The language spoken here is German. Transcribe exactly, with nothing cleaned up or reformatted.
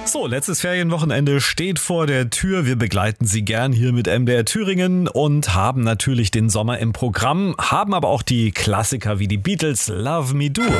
So, letztes Ferienwochenende steht vor der Tür. Wir begleiten Sie gern hier mit M D R Thüringen und haben natürlich den Sommer im Programm, haben aber auch die Klassiker wie die Beatles, Love Me Do.